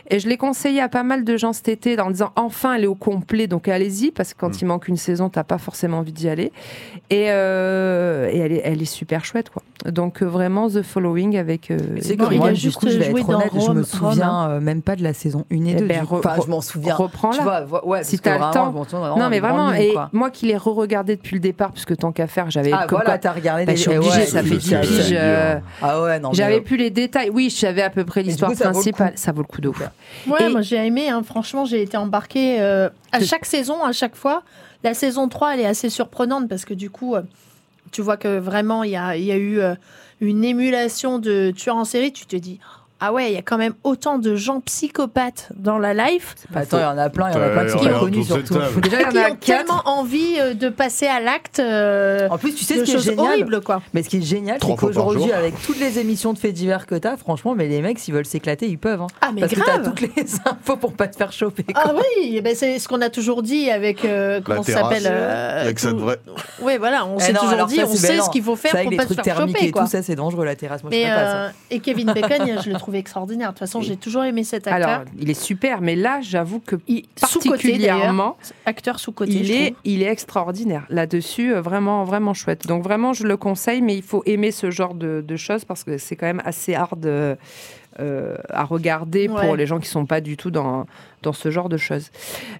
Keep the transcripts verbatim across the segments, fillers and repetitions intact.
Et je l'ai conseillé à pas mal de gens cet été en disant enfin elle est au complet, donc allez-y, parce que quand mmh. il manque une saison, t'as pas forcément envie d'y aller. Et, euh, et elle, est, elle est super chouette, quoi. Donc euh, vraiment The Following avec. Euh, c'est que moi, du coup, je vais être honnête, Rome, je me souviens euh, même pas de la saison un et deux. Ben, re, enfin, je m'en souviens. Reprends-la. Tu vois, ouais, si t'as le temps. Vraiment, non, mais vraiment, ligne, et quoi. moi qui l'ai re-regardé depuis le départ, puisque tant qu'à faire, j'avais. Ah voilà, quoi, t'as regardé. Ben, les... je suis obligée, ouais, ça fait dix piges. Euh... Ah ouais, non. J'avais mais... plus les détails. Oui, je savais à peu près l'histoire coup, ça principale. Vaut ça vaut le coup de ouf. Ouais, et... moi j'ai aimé. Hein. Franchement, j'ai été embarquée euh, à chaque saison, à chaque fois. La saison trois, elle est assez surprenante parce que du coup, euh, tu vois que vraiment, il y a, y a eu euh, une émulation de tueurs en série. Tu te dis, ah ouais, il y a quand même autant de gens psychopathes dans la life. Attends, il y en a plein, il y en a plein qui sont pas connus surtout. Déjà, il y en a qui ont tellement envie euh, de passer à l'acte. Euh, en plus, tu sais ce qui est génial. Horribles, quoi. Mais ce qui est génial, c'est qu'aujourd'hui, avec toutes les émissions de faits divers que t'as, franchement, mais les mecs, s'ils veulent s'éclater, ils peuvent. Hein. Ah, mais Parce grave. que t'as toutes les infos pour pas te faire choper. Quoi. Ah oui, ben c'est ce qu'on a toujours dit avec euh, comment ça s'appelle. Euh, avec cette vraie. Oui, voilà, on s'est toujours dit, on sait ce qu'il faut faire pour pas se faire choper. Tout ça, c'est dangereux la terrasse. Moi, je sais pas ça. Et Kevin Bacon, je le trouvais extraordinaire. De toute façon, j'ai toujours aimé cet acteur. Alors, il est super, mais là, j'avoue que il, particulièrement, sous-côté, acteur sous-côté, il est, il est extraordinaire. Là-dessus, vraiment, vraiment chouette. Donc vraiment, je le conseille, mais il faut aimer ce genre de, de choses parce que c'est quand même assez hard euh, euh, à regarder ouais. pour les gens qui sont pas du tout dans dans ce genre de choses.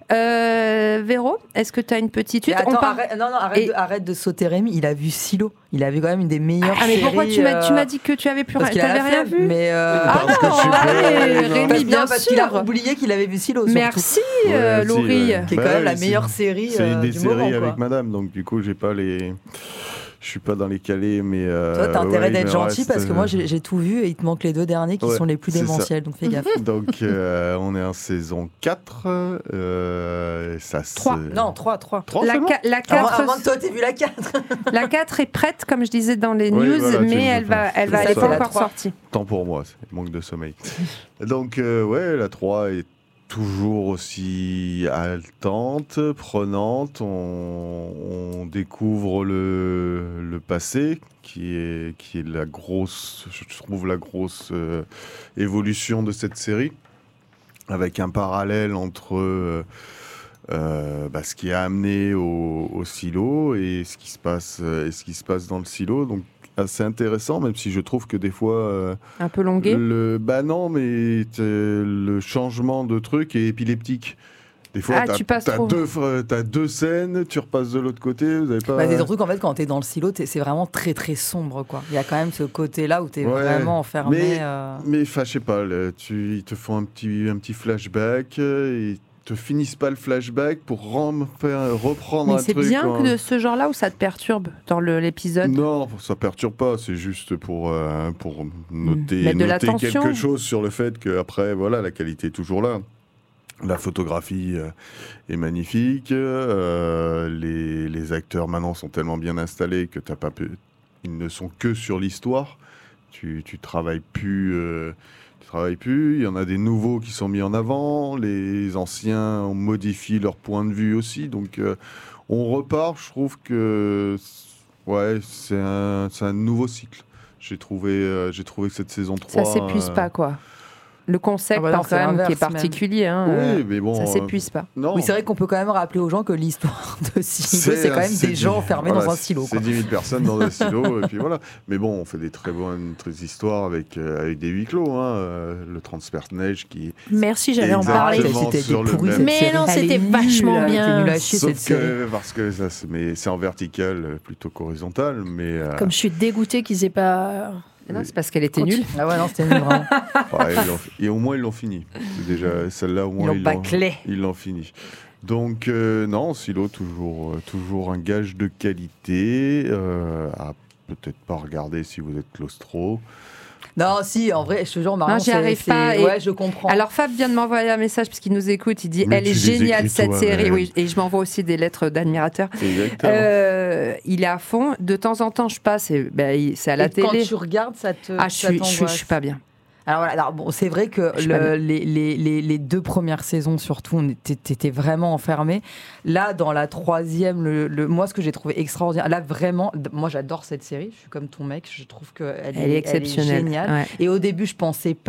Euh, Véro, est-ce que tu as une petite suite? Attends, part... arrête, non, non, arrête, Et... de, arrête de sauter Rémi. Il a vu Silo. Il avait quand même une des meilleures ah, mais séries. Pourquoi tu m'as, tu m'as dit que tu avais plus rien, t'avais rien vu? Mais euh... Ah non, allez, Rémi, bien parce sûr. qu'il a oublié qu'il avait vu Silo. Merci, ouais, euh, si, Laurie. Ouais. Qui est quand bah, même la c'est, meilleure série. C'est une des du séries moment, avec quoi. Madame, donc du coup, j'ai pas les. Je suis pas dans les calés, mais. Euh, Toi, t'as intérêt ouais, d'être gentil reste, parce que moi, j'ai, j'ai tout vu et il te manque les deux derniers qui ouais, sont les plus démentiels, donc fais gaffe. Donc, euh, on est en saison quatre. Euh, ça trois. Se... Non, trois, trois. trois la, ca- la quatre. Avant, avant que toi, t'aies vu la quatre. La quatre est prête, comme je disais dans les oui, news, voilà, mais elle va, elle va, elle est pas encore sortie. Tant pour moi, c'est manque de sommeil. Donc, euh, ouais, la trois est toujours aussi haletante, prenante. On, on découvre le, le passé, qui est, qui est la grosse, je trouve, la grosse euh, évolution de cette série, avec un parallèle entre euh, euh, bah, ce qui a amené au, au silo et ce qui se passe, et ce qui se passe dans le silo. Donc, assez intéressant, même si je trouve que des fois euh, un peu longué. Le bah non, mais le changement de truc est épileptique. Des fois, ah, t'as, tu passes t'as trop. deux, t'as deux scènes, tu repasses de l'autre côté. Vous avez pas. Bah, c'est un truc en fait quand t'es dans le silo, c'est vraiment très très sombre quoi. Il y a quand même ce côté-là où t'es ouais, vraiment enfermé. Mais, euh... mais enfin, je sais pas. Là, tu, ils te font un petit un petit flashback. Et te finissent pas le flashback pour rem- faire, reprendre mais un c'est truc. C'est bien hein. que de ce genre-là où ça te perturbe dans le, l'épisode. Non, ça perturbe pas. C'est juste pour euh, pour noter, mmh. noter quelque chose sur le fait que après voilà la qualité est toujours là. La photographie euh, est magnifique. Euh, les, les acteurs maintenant sont tellement bien installés que t'as pas pu, ils ne sont que sur l'histoire. Tu tu travailles plus. Euh, travaille plus, il y en a des nouveaux qui sont mis en avant, les anciens ont modifié leur point de vue aussi, donc euh, on repart, je trouve que ouais, c'est un, c'est un nouveau cycle. J'ai trouvé, euh, j'ai trouvé que cette saison trois... Ça s'épuise euh... pas, quoi. Le concept, ah bah non, quand même, qui est particulier. Hein, oui, euh, mais bon, ça s'épuise pas. Non. Oui, c'est vrai qu'on peut quand même rappeler aux gens que l'histoire de Silo, c'est, c'est quand même des gens enfermés voilà, dans un silo. C'est dix mille personnes dans un silo, et puis voilà. Mais bon, on fait des très bonnes très histoires avec, euh, avec des huis clos. Hein, euh, le transperce neige qui. Merci, j'allais en parler. C'était sur le pourri, même... Mais non, c'était vachement nulle, bien. Nul à chier, Sauf cette série. que, parce que ça, c'est, mais c'est en vertical plutôt qu'horizontal. Mais, euh... Comme je suis dégoûtée qu'ils aient pas. Non, c'est parce qu'elle était nulle. Ah ouais, non, c'était nul, vraiment. Ouais, et au moins, ils l'ont fini. C'est déjà, celle-là, au moins, ils l'ont, ils bâclé. l'ont, ils l'ont fini. Donc, euh, non, Silo, toujours, euh, toujours un gage de qualité. Euh, à peut-être pas regarder si vous êtes claustro. Non, si, en vrai, je te jure, Marion, non, j'y arrive c'est, pas. c'est... Ouais, je comprends. Alors, Fab vient de m'envoyer un message parce qu'il nous écoute. Il dit mais elle est géniale cette toi, série. mais... Oui, et je m'envoie aussi des lettres d'admirateurs. Exactement. Euh, il est à fond. De temps en temps, je passe. Et, ben, c'est à la et télé. Quand tu regardes, ça te. Ah, je suis, je, je suis pas bien. Alors voilà, alors bon, c'est vrai que le, les, les, les, les deux premières saisons, surtout, on était, t'étais vraiment enfermé. Là, dans la troisième, le, le, moi, ce que j'ai trouvé extraordinaire, là, vraiment, moi, j'adore cette série. Je suis comme ton mec, je trouve qu'elle elle est, est exceptionnelle. Elle est géniale. Ouais. Et au début, je pensais pas.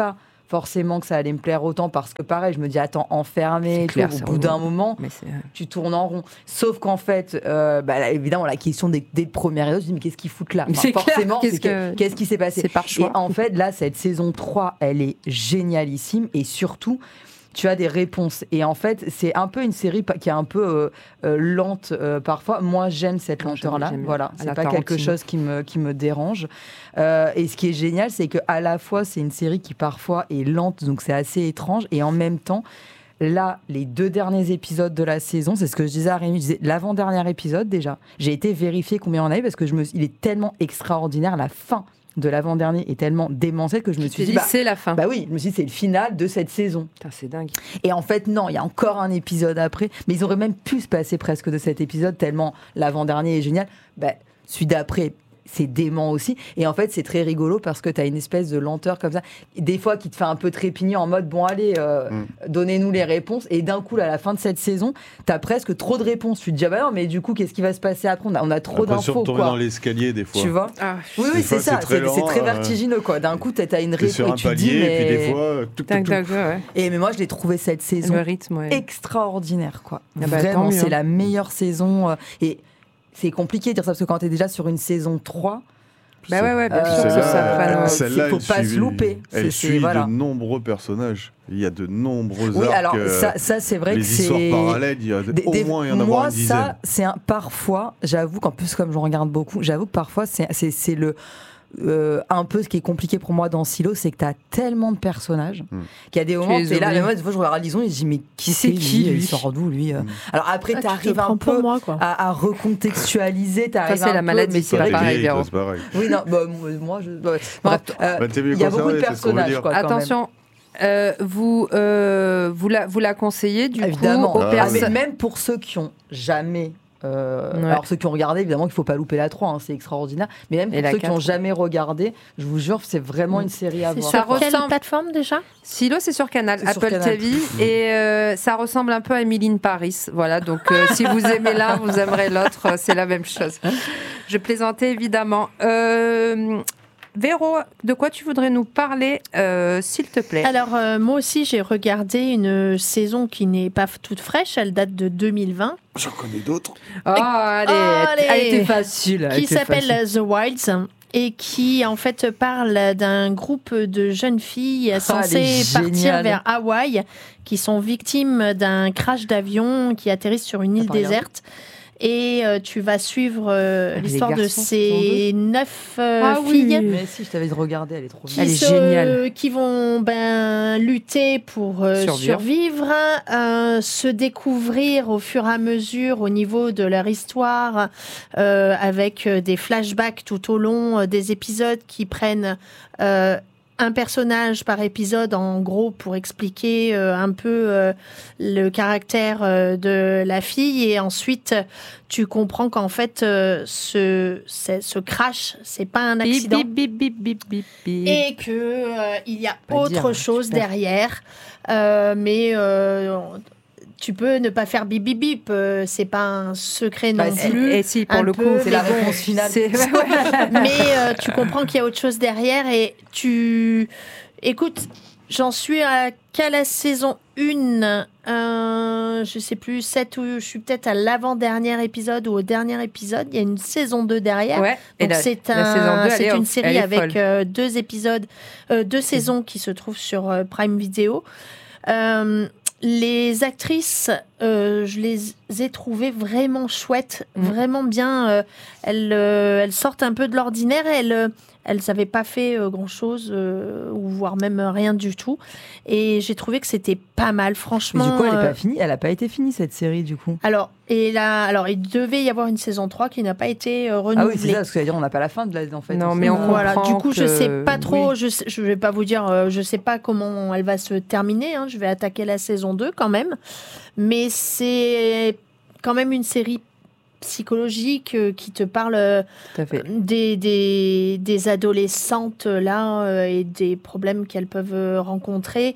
forcément que ça allait me plaire autant parce que pareil, je me dis attends, enfermé, clair, tout, au c'est bout relou. d'un moment, Mais c'est... tu tournes en rond. Sauf qu'en fait, euh, bah, là, évidemment, la question dès, dès le premier épisode, je me dis mais qu'est-ce qu'ils foutent là Enfin, C'est clair, forcément, qu'est-ce c'est que- que- qu'est-ce qui s'est passé c'est par choix. Et en fait, là, cette saison trois, elle est génialissime et surtout, tu as des réponses. Et en fait, c'est un peu une série qui est un peu euh, euh, lente euh, parfois. Moi, j'aime cette Moi, j'aime- lenteur-là. j'aime bien. Voilà, À c'est la pas quelque Tarantino. chose qui me, qui me dérange. Euh, et ce qui est génial, c'est qu'à la fois, c'est une série qui parfois est lente, donc c'est assez étrange. Et en même temps, là, les deux derniers épisodes de la saison, c'est ce que je disais à Rémi, je disais l'avant-dernier épisode déjà. J'ai été vérifier combien on avait parce que je me, il est tellement extraordinaire. La fin de l'avant-dernier est tellement démentielle que je me Tu suis te dit, dis, bah, c'est la fin. bah oui, je me suis dit, c'est le final de cette saison. Putain, c'est dingue. Et en fait, non, il y a encore un épisode après, mais ils auraient même pu se passer presque de cet épisode, tellement l'avant-dernier est génial. Bah, celui d'après, c'est dément aussi. Et en fait, c'est très rigolo parce que tu as une espèce de lenteur comme ça, des fois qui te fait un peu trépigner en mode, bon, allez, euh, Mm. donnez-nous les réponses. Et d'un coup, là, à la fin de cette saison, tu as presque trop de réponses. Tu te dis, ah bah non, mais du coup, qu'est-ce qui va se passer après ? On a, on a trop L'impression d'infos, de tomber quoi. dans l'escalier des fois. Tu vois ? Ah, Oui, oui, Des c'est fois, ça. c'est très C'est c'est lent, très euh, vertigineux, quoi. D'un coup, tu as une T'es réponse sur et un tu te palier, dis, et puis mais... des fois, euh, tuc, tuc, dingue, tuc. dingue, ouais. Et mais moi, je l'ai trouvé cette saison Le rythme, ouais. extraordinaire, quoi. Ah bah, tant Vraiment, mieux, c'est hein. la meilleure saison. euh, et c'est compliqué de dire ça parce que quand tu es déjà sur une saison trois, Bah ouais, ouais, bien Euh, sûr. celle-là, ça, ça euh, fera- c'est- celle-là, faut elle pas se suit- louper. Elle C'est- suit c'est- voilà. de nombreux personnages. Il y a de nombreux oui, arcs. alors euh, ça, ça c'est vrai les que c'est. histoires parallèles, il y a Des- au des- moins il y en a moi, une dizaine. ça, c'est un, parfois, j'avoue qu'en plus, comme je regarde beaucoup, j'avoue que parfois, c'est, c'est, c'est le. euh, un peu ce qui est compliqué pour moi dans Silo, c'est que tu as tellement de personnages Mm. qu'il y a des moments où les tu es là, oublies. mais moi, des fois, je regarde Lison et je dis, mais qui C'est c'est qui, lui Il sort d'où, lui euh Mm. Alors après, Ah, tu tu te arrives un prends pour peu moi, quoi. à, à recontextualiser. Ça, c'est la maladie, mais c'est vrai pas que- pareil, vieille, Véro. toi, c'est pareil. Oui, non, bah, moi, je. ouais. Bref, euh, Bah, t'es mieux il y a beaucoup de conservé, c'est ce qu'on veut personnages, dire. quoi. quand même. Attention, euh, vous, euh, vous, la, vous la conseillez du Évidemment. coup aux Ah, Ah, personnes. mais même pour ceux qui ont jamais. euh, Ouais. Alors ceux qui ont regardé, évidemment qu'il faut pas louper la trois, hein, c'est extraordinaire. Mais même Et pour la ceux qui quatre. ont jamais regardé, je vous jure, c'est vraiment une série à C'est voir. Ça sur quelle ressemble- plateforme déjà? Silo, c'est sur Canal, C'est sur Apple Canal. T V, et euh, ça ressemble un peu à Emily in Paris. Voilà, donc euh, si vous aimez l'un, vous aimerez l'autre, euh, c'est la même chose. Je plaisantais évidemment. Euh, Véro, de quoi tu voudrais nous parler, euh, s'il te plaît? Alors, euh, moi aussi, j'ai regardé une saison qui n'est pas f- toute fraîche. Elle date de deux mille vingt. J'en connais d'autres. Oh, allez, Allez. elle était facile. elle Qui était s'appelle facile. The Wilds et qui, en fait, parle d'un groupe de jeunes filles censées elle est partir géniale. vers Hawaï, qui sont victimes d'un crash d'avion qui atterrissent sur une île pas regardé. déserte. Et euh, tu vas suivre euh, Ah, les l'histoire de garçons, ces neuf euh, Ah oui. filles Mais si, je t'avais dit de regarder, elle est trop qui, bien. Elle est se- géniale. qui vont ben, lutter pour euh, Survivre. survivre, euh, se découvrir au fur et à mesure au niveau de leur histoire, euh, avec euh, des flashbacks tout au long euh, des épisodes qui prennent euh, un personnage par épisode, en gros, pour expliquer euh, un peu euh, le caractère euh, de la fille. Et ensuite, tu comprends qu'en fait, euh, ce, ce, ce crash, c'est pas un Bip, accident. bip, bip, bip, bip, bip, bip. Et que euh, il y a Pas autre dire, hein, chose super. derrière, Euh, mais euh, tu peux ne pas faire bip bip bip, euh, c'est pas un secret non Bah, si. plus. Et, et si, pour un le peu, coup, C'est la mais bon, réponse finale. c'est- ouais, ouais. mais euh, tu comprends qu'il y a autre chose derrière et tu écoute, j'en suis à qu'à la saison un, euh, je sais plus, sept ou je suis peut-être à l'avant-dernier épisode ou au dernier épisode, il y a une saison deux derrière. Ouais. Et Donc la- c'est la un, saison deux, elle c'est est une off, série elle est avec folle. euh, deux épisodes, euh, deux saisons qui se trouvent sur euh, Prime Video. Euh, les actrices, euh, je les ai trouvées vraiment chouettes, Mm. vraiment bien. euh, elles, euh, elles sortent un peu de l'ordinaire. Elles, euh, elles n'avaient pas fait euh, grand-chose, euh, ou voire même rien du tout. Et j'ai trouvé que c'était pas mal, Mais franchement. du coup, elle n'est euh, pas finie. Elle n'a pas été finie cette série, du coup. alors, et là, alors, il devait y avoir une saison trois qui n'a pas été euh, Ah renouvelée. oui, c'est ça, parce que dire, on n'a pas la fin de la. En fait, Non, on mais sait on pas. Voilà, comprend du coup, je que- sais pas trop, oui. je, sais- je vais pas vous dire, euh, je sais pas comment elle va se terminer, hein, je vais attaquer la saison deux quand même, mais c'est quand même une série psychologique euh, qui te parle euh, Tout à fait. des, des, des adolescentes euh, là euh, et des problèmes qu'elles peuvent euh, rencontrer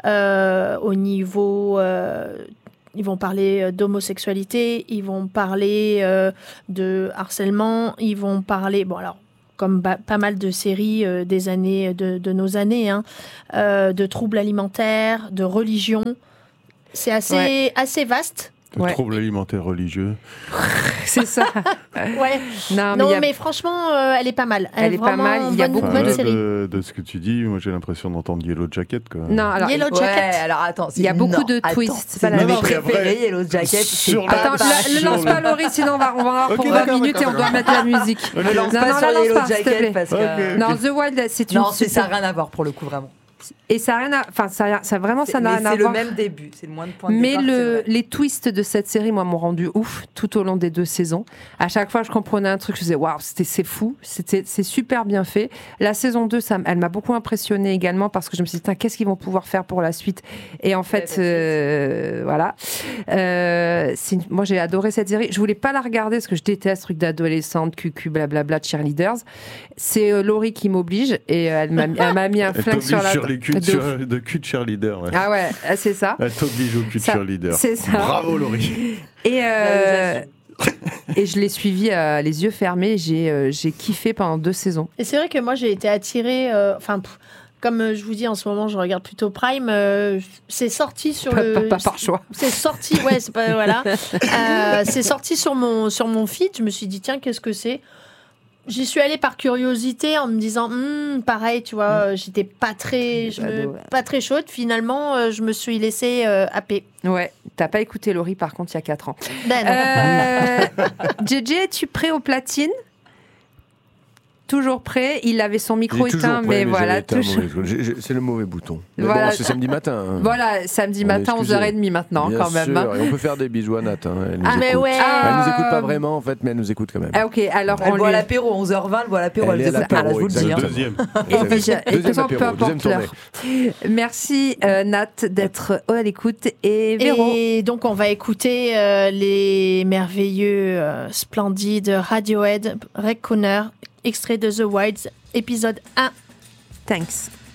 euh, au niveau... euh, ils vont parler euh, d'homosexualité, ils vont parler euh, de harcèlement, ils vont parler... Bon alors, comme ba- pas mal de séries euh, des années, de, de nos années, hein, euh, de troubles alimentaires, de religion. C'est assez, ouais. assez vaste. De ouais. troubles alimentaires religieux. C'est ça. ouais. Non, mais, non, a... mais franchement, euh, elle est pas mal. Elle, elle est pas mal. Il y a beaucoup enfin, de séries. De, de ce que tu dis, moi j'ai l'impression d'entendre Yellow Jacket. Quoi. Non, alors Yellow Jacket. Ouais, alors attends, il y a beaucoup non, de twists. C'est pas la même préférée, Yellow Jacket. Sur attends, ne lance pas Laurie, sinon on va on va avoir pour vingt minutes et on doit mettre la musique. Ne lance pas sur Yellow Jacket parce que. Non, The Wild, c'est une. Non, ça n'a rien à voir pour le coup, vraiment. Et ça a rien à, enfin ça, ça vraiment ça n'a rien à voir. C'est le même début, c'est le moins de points de mais départ. Mais le, les twists de cette série, moi, m'ont rendu ouf tout au long des deux saisons. À chaque fois, je comprenais un truc, je disais waouh, c'était c'est fou, c'était c'est super bien fait. La saison deux, ça, elle m'a beaucoup impressionnée également parce que je me suis dit qu'est-ce qu'ils vont pouvoir faire pour la suite. Et en fait, euh, voilà. Euh, c'est, moi, j'ai adoré cette série. Je voulais pas la regarder parce que je déteste ce truc d'adolescente, cucu, blablabla, cheerleaders. C'est euh, Laurie qui m'oblige et elle m'a, elle m'a mis un flingue sur la. Sur les culs de, de, de cul de cheerleader. Ouais. Ah ouais, c'est ça. Elle t'oblige au cul de ça, cheerleader. C'est ça. Bravo Laurie. Et, euh, et je l'ai suivi euh, les yeux fermés. J'ai, euh, j'ai kiffé pendant deux saisons. Et c'est vrai que moi j'ai été attirée. Enfin. Euh, Comme je vous dis, en ce moment, je regarde plutôt Prime. Euh, c'est sorti sur pas, le. Pas, pas par choix. C'est sorti, ouais, c'est pas voilà. Euh, c'est sorti sur mon sur mon feed. Je me suis dit tiens, qu'est-ce que c'est? J'y suis allée par curiosité en me disant, hm, pareil, tu vois, mmh. j'étais pas très, je me, pas très chaude. Finalement, euh, je me suis laissée euh, happer. Ouais, t'as pas écouté Laurie par contre il y a quatre ans. Ben non. Euh, J J, es-tu prêt aux platines? Toujours prêt, il avait son micro éteint, prêt, mais, mais voilà. Toujours... J'ai, j'ai, c'est le mauvais bouton. Mais voilà. Bon, c'est samedi matin. Hein. Voilà, samedi on matin, onze heures trente maintenant, Bien quand même. Sûr. Et on peut faire des bisous à Nat. Hein. Elle nous ah, mais écoute. ouais. Elle nous écoute pas vraiment, en fait, mais elle nous écoute quand même. Ah, ok, alors elle on voit lui... l'apéro, onze heures vingt, elle voit l'apéro. Elle, elle est à l'apéro, ah, là, je vous le dis. Hein. Deuxième. Et déjà, et deuxième apéro, peu importe l'heure. Merci euh, Nat d'être à l'écoute et Véro. Et donc on va écouter euh, les merveilleux, euh, splendides Radiohead, Ray Connor, extrait de The Wilds, épisode un. Thanks.